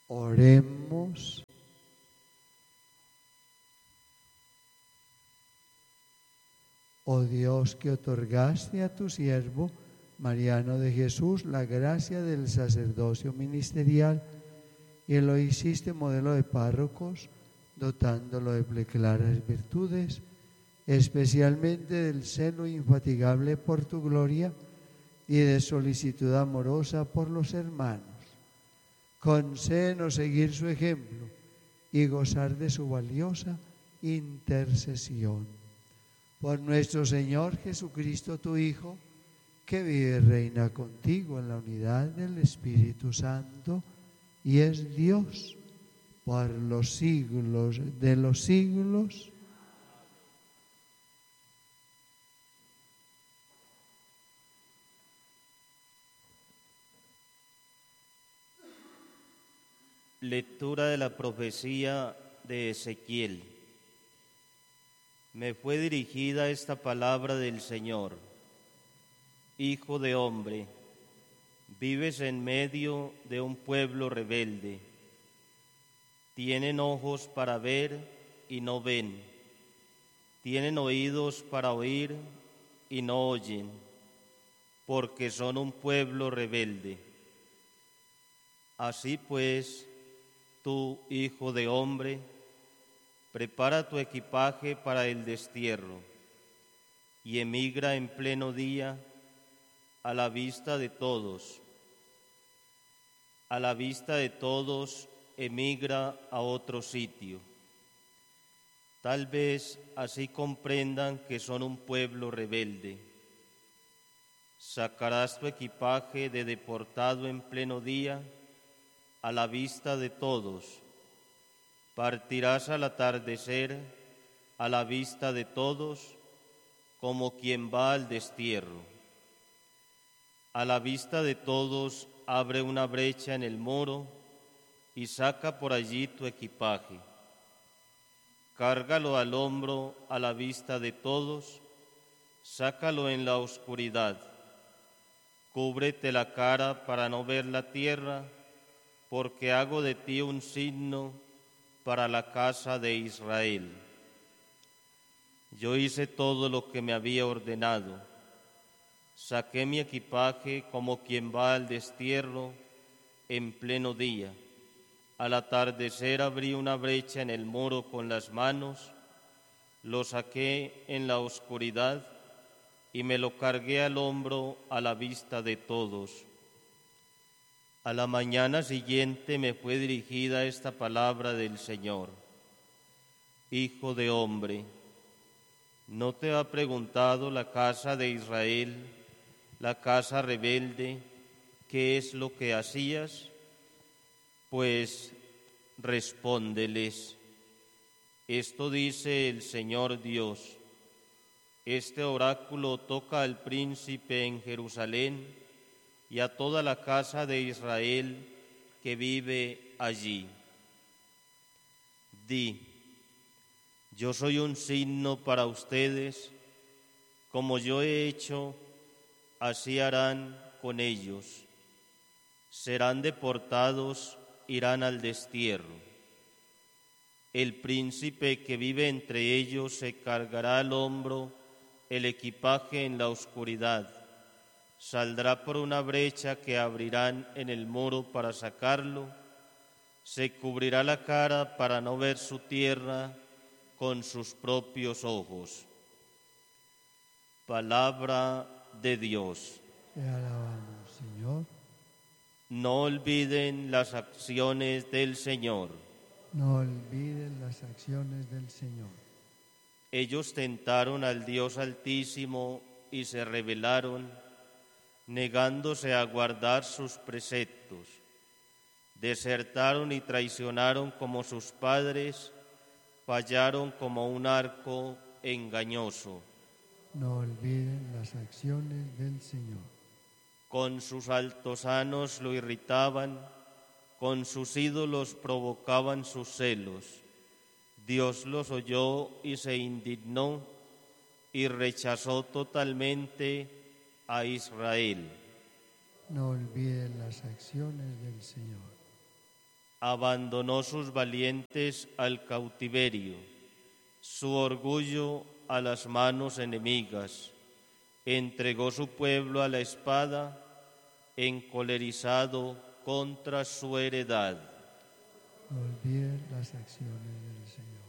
Oremos. Oh Dios, que otorgaste a tu siervo Mariano de Jesús la gracia del sacerdocio ministerial y lo hiciste modelo de párrocos, dotándolo de claras virtudes, especialmente del celo infatigable por tu gloria y de solicitud amorosa por los hermanos. Concédenos seguir su ejemplo y gozar de su valiosa intercesión. Por nuestro Señor Jesucristo, tu Hijo, que vive y reina contigo en la unidad del Espíritu Santo y es Dios por los siglos de los siglos. Lectura de la profecía de Ezequiel. Me fue dirigida esta palabra del Señor. Hijo de hombre, vives en medio de un pueblo rebelde. Tienen ojos para ver y no ven. Tienen oídos para oír y no oyen, porque son un pueblo rebelde. Así pues, tú, hijo de hombre, prepara tu equipaje para el destierro y emigra en pleno día a la vista de todos. A la vista de todos, emigra a otro sitio. Tal vez así comprendan que son un pueblo rebelde. Sacarás tu equipaje de deportado en pleno día a la vista de todos. Partirás al atardecer a la vista de todos como quien va al destierro. A la vista de todos abre una brecha en el muro y saca por allí tu equipaje. Cárgalo al hombro a la vista de todos, sácalo en la oscuridad. Cúbrete la cara para no ver la tierra, porque hago de ti un signo para la casa de Israel. Yo hice todo lo que me había ordenado. Saqué mi equipaje como quien va al destierro en pleno día. Al atardecer abrí una brecha en el muro con las manos, lo saqué en la oscuridad y me lo cargué al hombro a la vista de todos. A la mañana siguiente me fue dirigida esta palabra del Señor. Hijo de hombre, ¿no te ha preguntado la casa de Israel, la casa rebelde, qué es lo que hacías? Pues respóndeles, esto dice el Señor Dios, este oráculo toca al príncipe en Jerusalén y a toda la casa de Israel que vive allí. Di, yo soy un signo para ustedes, como yo he hecho, así harán con ellos. Serán deportados, irán al destierro. El príncipe que vive entre ellos se cargará al hombro el equipaje en la oscuridad. Saldrá por una brecha que abrirán en el muro para sacarlo. Se cubrirá la cara para no ver su tierra con sus propios ojos. Palabra de Dios. Te alabamos, Señor. No olviden las acciones del Señor. No olviden las acciones del Señor. Ellos tentaron al Dios Altísimo y se rebelaron, negándose a guardar sus preceptos. Desertaron y traicionaron como sus padres, fallaron como un arco engañoso. No olviden las acciones del Señor. Con sus altosanos lo irritaban, con sus ídolos provocaban sus celos. Dios los oyó y se indignó y rechazó totalmente a Israel. No olviden las acciones del Señor. abandonó sus valientes al cautiverio, su orgullo a las manos enemigas, entregó su pueblo a la espada, encolerizado contra su heredad. Olviden las acciones del Señor.